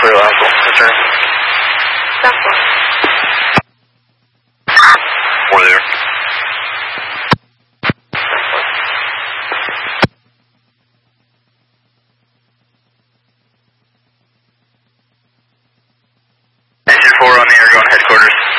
Alpha, return. Alpha. More there. Engine 4 on the air, going headquarters.